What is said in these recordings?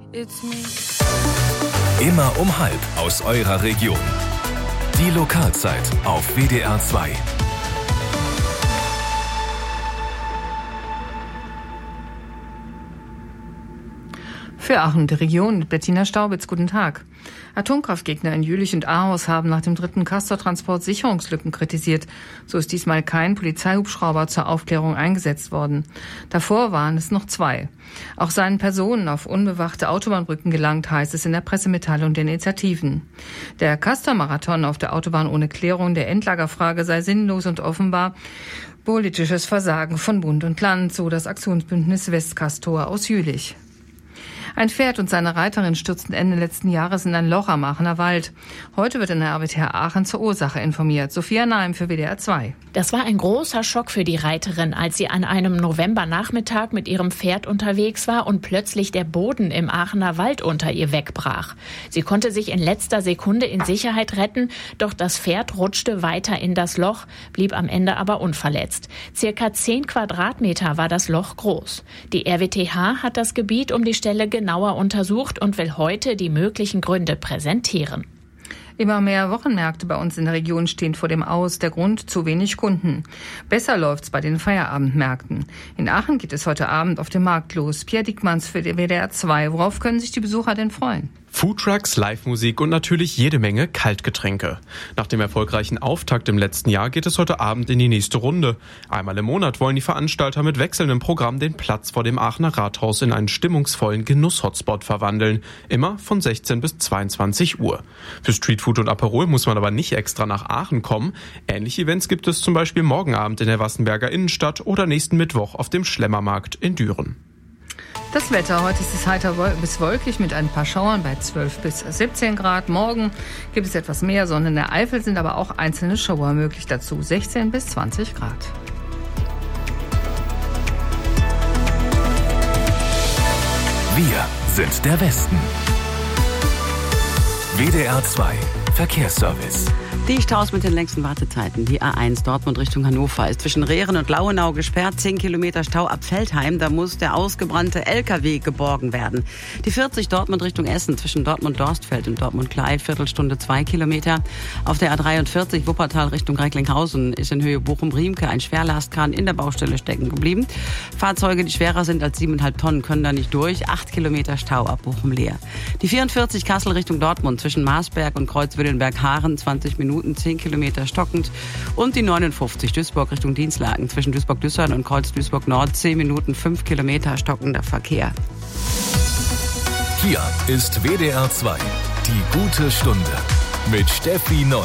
Immer um 12 aus eurer Region. Die Lokalzeit auf WDR 2. Für Aachen und die Region mit Bettina Staubitz. Guten Tag. Atomkraftgegner in Jülich und Ahaus haben nach dem 3. Castor-Transport Sicherungslücken kritisiert. So ist diesmal kein Polizeihubschrauber zur Aufklärung eingesetzt worden. Davor waren es noch 2. Auch seien Personen auf unbewachte Autobahnbrücken gelangt, heißt es in der Pressemitteilung der Initiativen. Der Castor-Marathon auf der Autobahn ohne Klärung der Endlagerfrage sei sinnlos und offenbar politisches Versagen von Bund und Land, so das Aktionsbündnis Westcastor aus Jülich. Ein Pferd und seine Reiterin stürzten Ende letzten Jahres in ein Loch am Aachener Wald. Heute wird in der RWTH Aachen zur Ursache informiert. Sophia Naim für WDR 2. Das war ein großer Schock für die Reiterin, als sie an einem Novembernachmittag mit ihrem Pferd unterwegs war und plötzlich der Boden im Aachener Wald unter ihr wegbrach. Sie konnte sich in letzter Sekunde in Sicherheit retten, doch das Pferd rutschte weiter in das Loch, blieb am Ende aber unverletzt. Circa 10 Quadratmeter war das Loch groß. Die RWTH hat das Gebiet um die Stelle genauer untersucht und will heute die möglichen Gründe präsentieren. Immer mehr Wochenmärkte bei uns in der Region stehen vor dem Aus. Der Grund: zu wenig Kunden. Besser läuft's bei den Feierabendmärkten. In Aachen geht es heute Abend auf dem Markt los. Pierre Diekmanns für die WDR 2. Worauf können sich die Besucher denn freuen? Foodtrucks, Live-Musik und natürlich jede Menge Kaltgetränke. Nach dem erfolgreichen Auftakt im letzten Jahr geht es heute Abend in die nächste Runde. Einmal im Monat wollen die Veranstalter mit wechselndem Programm den Platz vor dem Aachener Rathaus in einen stimmungsvollen Genuss-Hotspot verwandeln. Immer von 16 bis 22 Uhr. Für Streetfood und Aperol muss man aber nicht extra nach Aachen kommen. Ähnliche Events gibt es zum Beispiel morgen Abend in der Wassenberger Innenstadt oder nächsten Mittwoch auf dem Schlemmermarkt in Düren. Das Wetter: heute ist es heiter bis wolkig mit ein paar Schauern bei 12 bis 17 Grad. Morgen gibt es etwas mehr Sonne. In der Eifel sind aber auch einzelne Schauer möglich, dazu 16 bis 20 Grad. Wir sind der Westen. WDR 2 Verkehrsservice. Die Staus mit den längsten Wartezeiten. Die A1 Dortmund Richtung Hannover ist zwischen Rehren und Lauenau gesperrt. 10 Kilometer Stau ab Veltheim. Da muss der ausgebrannte LKW geborgen werden. Die 40 Dortmund Richtung Essen zwischen Dortmund-Dorstfeld und Dortmund-Klei. Viertelstunde 2 Kilometer. Auf der A43 Wuppertal Richtung Recklinghausen ist in Höhe Bochum-Riemke ein Schwerlastkran in der Baustelle stecken geblieben. Fahrzeuge, die schwerer sind als 7,5 Tonnen, können da nicht durch. 8 Kilometer Stau ab Bochum-Leer. Die 44 Kassel Richtung Dortmund zwischen Marsberg und Kreuzwillenberg-Haaren. 20 Minuten, 10 Kilometer stockend. Und die 59 Duisburg Richtung Dienstlaken zwischen Duisburg-Düssern und Kreuz-Duisburg-Nord. 10 Minuten, 5 Kilometer stockender Verkehr. Hier ist WDR 2, die gute Stunde mit Steffi Neu.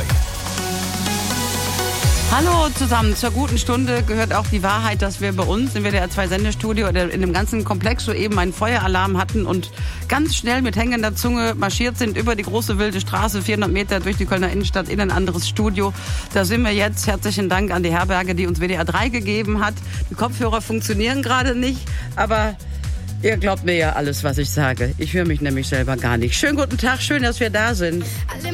Hallo zusammen, zur guten Stunde gehört auch die Wahrheit, dass wir bei uns im WDR 2 Sendestudio oder in dem ganzen Komplex soeben einen Feueralarm hatten und ganz schnell mit hängender Zunge marschiert sind über die große wilde Straße, 400 Meter durch die Kölner Innenstadt in ein anderes Studio. Da sind wir jetzt. Herzlichen Dank an die Herberge, die uns WDR 3 gegeben hat. Die Kopfhörer funktionieren gerade nicht, aber ihr glaubt mir ja alles, was ich sage. Ich höre mich nämlich selber gar nicht. Schönen guten Tag, schön, dass wir da sind.